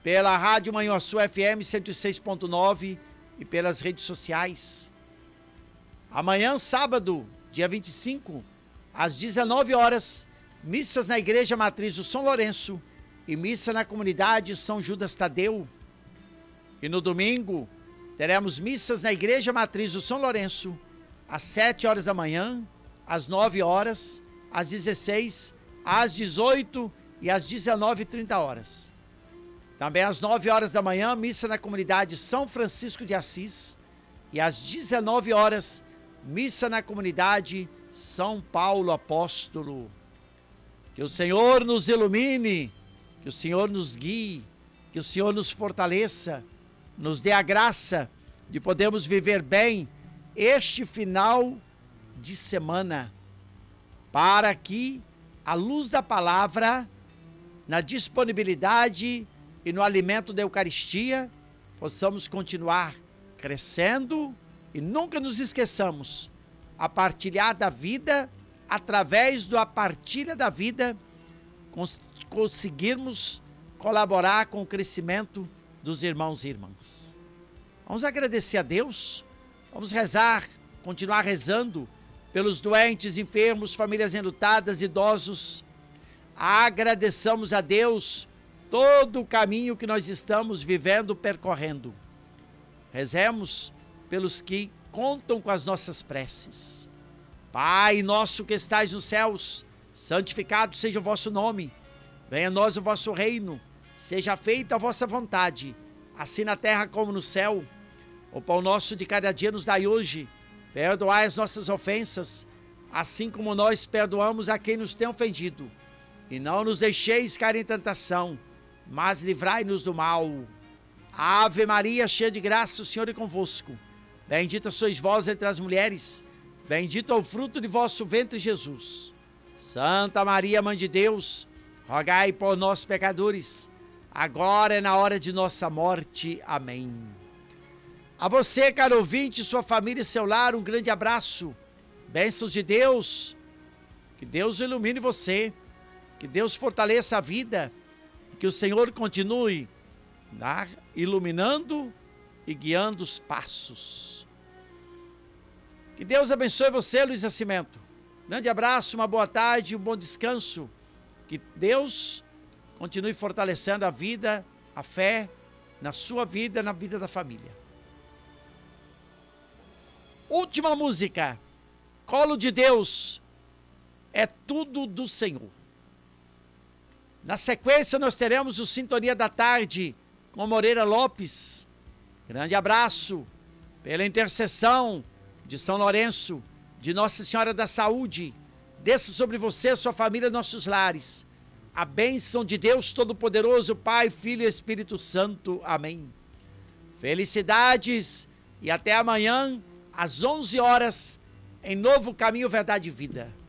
pela Rádio Manhuaçu FM 106.9 e pelas redes sociais. Amanhã, sábado, dia 25, às 19 horas, missas na Igreja Matriz do São Lourenço e missa na comunidade São Judas Tadeu. E no domingo, teremos missas na Igreja Matriz do São Lourenço, às 7 horas da manhã, às 9 horas, às 16, às 18 e às 19h30. Também às 9 horas da manhã, missa na comunidade São Francisco de Assis. E às 19 horas, missa na comunidade São Paulo Apóstolo. Que o Senhor nos ilumine, que o Senhor nos guie, que o Senhor nos fortaleça, nos dê a graça de podermos viver bem este final de semana, para que, à luz da palavra, na disponibilidade e no alimento da Eucaristia, possamos continuar crescendo e nunca nos esqueçamos a partilhar da vida, através da partilha da vida, conseguirmos colaborar com o crescimento dos irmãos e irmãs. Vamos agradecer a Deus, vamos rezar, continuar rezando pelos doentes, enfermos, famílias enlutadas, idosos. Agradeçamos a Deus todo o caminho que nós estamos vivendo, percorrendo. Rezemos pelos que contam com as nossas preces. Pai nosso que estais nos céus, santificado seja o vosso nome. Venha a nós o vosso reino. Seja feita a vossa vontade, assim na terra como no céu. O pão nosso de cada dia nos dai hoje. Perdoai as nossas ofensas, assim como nós perdoamos a quem nos tem ofendido. E não nos deixeis cair em tentação, mas livrai-nos do mal. Ave Maria, cheia de graça, o Senhor é convosco. Bendita sois vós entre as mulheres, bendito é o fruto de vosso ventre, Jesus. Santa Maria, Mãe de Deus, rogai por nós, pecadores, agora é na hora de nossa morte. Amém. A você, caro ouvinte, sua família e seu lar, um grande abraço. Bênçãos de Deus. Que Deus ilumine você. Que Deus fortaleça a vida. Que o Senhor continue iluminando e guiando os passos. Que Deus abençoe você, Luiz Nascimento. Grande abraço, uma boa tarde, um bom descanso. Que Deus continue fortalecendo a vida, a fé, na sua vida, na vida da família. Última música, Colo de Deus, é tudo do Senhor. Na sequência nós teremos o Sintonia da Tarde com Moreira Lopes. Grande abraço pela intercessão de São Lourenço, de Nossa Senhora da Saúde. Desça sobre você, sua família, nossos lares. A bênção de Deus Todo-Poderoso, Pai, Filho e Espírito Santo. Amém. Felicidades e até amanhã, às 11 horas, em Novo Caminho, Verdade e Vida.